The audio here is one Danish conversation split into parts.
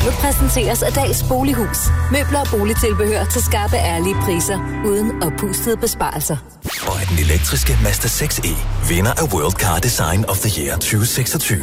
Programmet præsenteres af Dags Bolighus. Møbler og boligtilbehør til skarpe, ærlige priser, uden oppustede besparelser. Og at den elektriske Mazda 6e vinder af World Car Design of the Year 2026.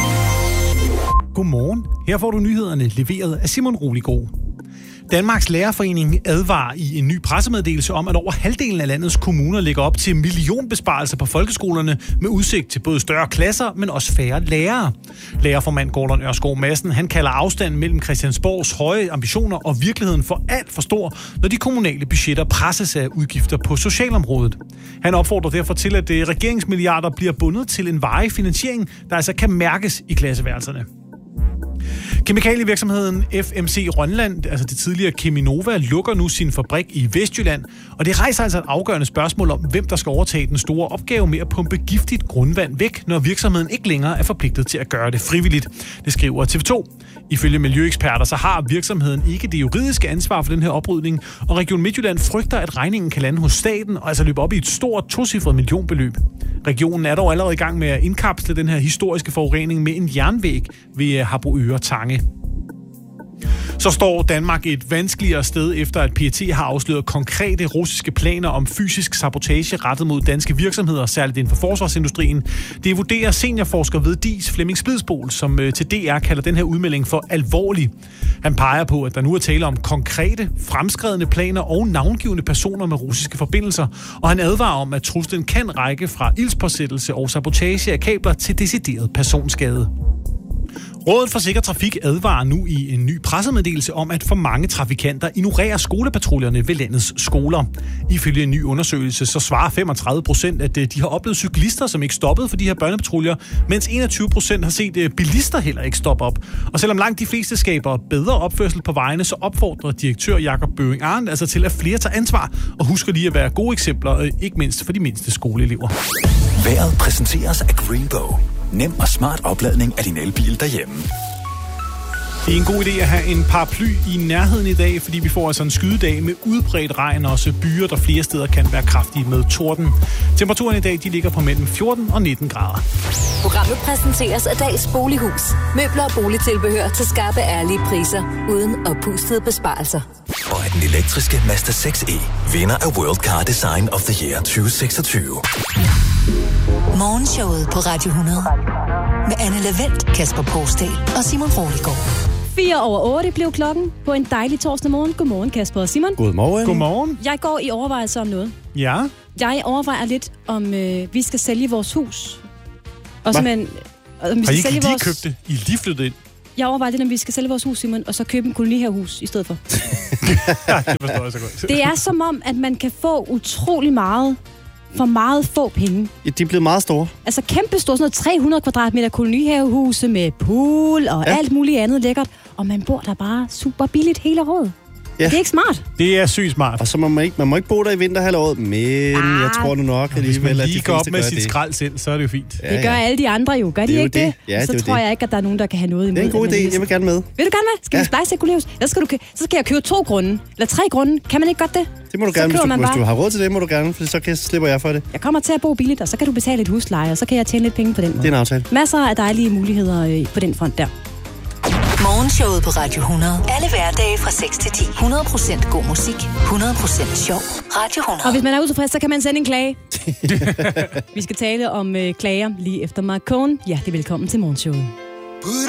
Godmorgen. Her får du nyhederne leveret af Simon Roligård. Danmarks Lærerforening advarer i en ny pressemeddelelse om, at over halvdelen af landets kommuner lægger op til millionbesparelser på folkeskolerne med udsigt til både større klasser, men også færre lærere. Lærerformand Gordon Ørskov Madsen, han kalder afstanden mellem Christiansborgs høje ambitioner og virkeligheden for alt for stor, når de kommunale budgetter presses af udgifter på socialområdet. Han opfordrer derfor til, at regeringsmilliarder bliver bundet til en varig finansiering, der altså kan mærkes i klasseværelserne. Kemikalievirksomheden FMC Rønland, altså det tidligere Cheminova, lukker nu sin fabrik i Vestjylland, og det rejser altså et afgørende spørgsmål om, hvem der skal overtage den store opgave med at pumpe giftigt grundvand væk, når virksomheden ikke længere er forpligtet til at gøre det frivilligt. Det skriver TV2. Ifølge miljøeksperter så har virksomheden ikke det juridiske ansvar for den her oprydning, og Region Midtjylland frygter, at regningen kan lande hos staten og altså løbe op i et stort tocifret millionbeløb. Regionen er dog allerede i gang med at indkapsle den her historiske forurening med en jernvæg ved Harboøre Tange. Så står Danmark et vanskeligere sted, efter at PET har afsløret konkrete russiske planer om fysisk sabotage rettet mod danske virksomheder, særligt inden for forsvarsindustrien. Det vurderer seniorforsker ved DIS Flemming Splidsbol, som til DR kalder den her udmelding for alvorlig. Han peger på, at der nu er tale om konkrete, fremskredne planer og navngivende personer med russiske forbindelser, og han advarer om, at truslen kan række fra ildspåsættelse og sabotage af kabler til decideret personskade. Rådet for Sikker Trafik advarer nu i en ny pressemeddelelse om, at for mange trafikanter ignorerer skolepatruljerne ved landets skoler. Ifølge en ny undersøgelse, så svarer 35%, at de har oplevet cyklister, som ikke stoppede for de her børnepatruljer, mens 21% har set bilister heller ikke stoppe op. Og selvom langt de fleste skaber bedre opførsel på vejene, så opfordrer direktør Jakob Bøving Arndt altså til, at flere tager ansvar og husker lige at være gode eksempler, ikke mindst for de mindste skoleelever. Vejret præsenteres af Greenbow. Nem og smart opladning af din elbil derhjemme. Det er en god idé at have en paraply i nærheden i dag, fordi vi får altså en skydedag med udbredt regn og også byer, der flere steder kan være kraftige med torden. Temperaturen i dag de ligger på mellem 14 og 19 grader. Programmet præsenteres af Dags Bolighus. Møbler og boligtilbehør til skarpe, ærlige priser, uden oppustede besparelser. Og at den elektriske Mazda 6e vinder af World Car Design of the Year 2026. Morgenshowet på Radio 100. Med Anne Lavendt, Kasper Porsdal og Simon Roligård. 7:04 blev klokken på en dejlig torsdag morgen. Godmorgen, Kasper og Simon. Godmorgen. Godmorgen. Jeg går i overvejelse om noget. Ja. Jeg overvejer lidt, om vi skal sælge vores hus. Og simpelthen, har I ikke lige købt det? I er lige flyttet ind? Jeg overvejer lidt, om vi skal sælge vores hus, Simon, og så købe en kolonihavehus i stedet for. Ja, det forstår jeg så godt. Det er som om, at man kan få utrolig meget for meget få penge. Ja, de er blevet meget store. Altså kæmpe store, sådan noget 300 kvadratmeter kolonihavehuse med pool og alt muligt andet lækkert. Og man bor der bare super billigt hele året. Ja. Det er ikke smart. Det er sygt smart. Og så man må ikke bo der i vinterhalvåret, men jeg tror nu nok alligevel, hvis man at lige de går op med gør sit det. skrald selv, så er det jo fint. Det gør alle de andre jo. Gør de ikke det? Ja, så det tror jeg ikke, at der er nogen, der kan have noget imod. Det er en god idé. Jeg vil gerne med. Vil du gerne med? Skal vi splice et kolonihavehus? Så skal jeg købe 2 grunde. Eller 3 grunde. Kan man ikke godt det? Det må du gerne. Hvis du har råd til det, må du gerne, for så slipper jeg for det. Jeg kommer til at bo billigt, og så kan du betale et husleje, og så kan jeg tjene lidt penge på den måde. Det er en aftale. Masser af dejlige muligheder på den front der. Morgenshowet på Radio 100. Alle hverdage fra 6 til 10. 100% god musik. 100% sjov. Radio 100. Og hvis man er utilfreds, så kan man sende en klage. Vi skal tale om klager lige efter Mark Cohn. Ja, det er velkommen til Morgenshowet.